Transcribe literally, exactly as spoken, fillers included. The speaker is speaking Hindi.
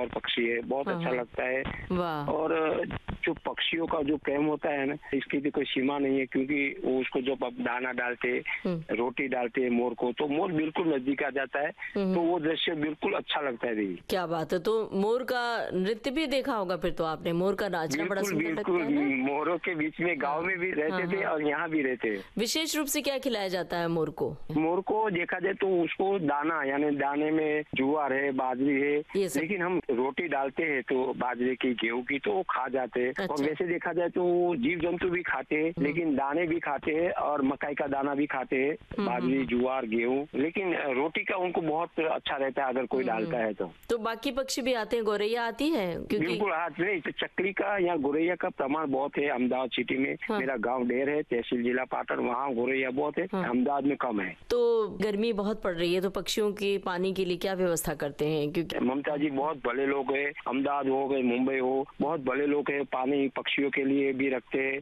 सुंदर पक्षी है, बहुत हाँ, अच्छा हाँ। लगता है। वाह! और जो पक्षियों का जो प्रेम होता है ना, इसकी भी कोई सीमा नहीं है, क्योंकि वो उसको जब आप दाना डालते, हुँ। रोटी डालते हैं मोर को, तो मोर बिल्कुल नजदीक आ जाता है। हुँ, तो हुँ। वो दृश्य बिल्कुल अच्छा लगता है दीदी। क्या बात है! तो मोर का नृत्य भी देखा होगा फिर तो आपने, मोर का नाचना बड़ा बिल्कुल, सुंदर लगता बिल्कुल। है ना? मोरों के बीच में गाँव हाँ, में भी रहते हाँ, थे हाँ। और यहाँ भी रहते हैं। विशेष रूप से क्या खिलाया जाता है मोर को? मोर को देखा जाए तो उसको दाना, यानी दाने में ज्वार है, बाजरी है, ये सब। लेकिन हम रोटी डालते हैं तो बाजरे की, गेहूं की, तो वो खा जाते हैं। और अच्छा। वैसे देखा जाए तो वो जीव जंतु भी खाते हैं, लेकिन दाने भी खाते हैं और मकई का दाना भी खाते हैं, हम्म, बाजरी, हम्म, ज्वार, गेहूं, लेकिन रोटी का उनको बहुत अच्छा रहता है अगर कोई डालता है तो। तो बाकी पक्षी भी आते हैं, गौरैया आती है? क्योंकि बिल्कुल हाथ नहीं, तो चकली का या गोरैया का प्रमाण बहुत है अहमदाबाद सिटी में। हाँ। मेरा गांव डेर है, तहसील जिला पाटन, वहाँ गोरैया बहुत है, हाँ। अहमदाबाद में कम है। तो गर्मी बहुत पड़ रही है, तो पक्षियों की पानी के लिए क्या व्यवस्था करते हैं? क्योंकि ममता जी बहुत भले लोग हैं, अहमदाबाद हो गए, मुंबई हो, बहुत भले लोग हैं, पानी पक्षियों के लिए भी रखते हैं।